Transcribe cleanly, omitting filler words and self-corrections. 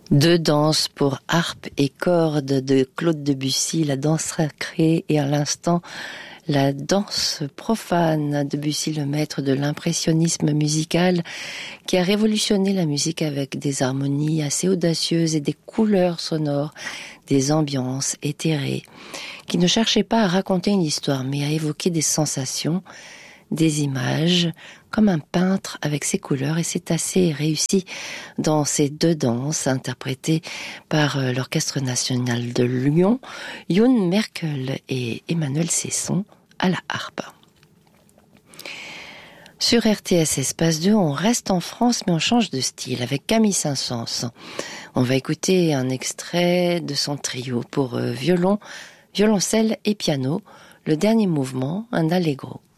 Deux danses pour harpe et cordes de Claude Debussy, la danse sacrée et à l'instant la danse profane. Debussy, le maître de l'impressionnisme musical qui a révolutionné la musique avec des harmonies assez audacieuses et des couleurs sonores, des ambiances éthérées, qui ne cherchaient pas à raconter une histoire mais à évoquer des sensations, des images, comme un peintre avec ses couleurs, et c'est assez réussi dans ces deux danses interprétées par l'Orchestre national de Lyon, Youn Merkel et Emmanuel Cesson à la harpe. Sur RTS Espace 2, on reste en France mais on change de style avec Camille Saint-Saëns. On va écouter un extrait de son trio pour violon, violoncelle et piano, le dernier mouvement, un allegro.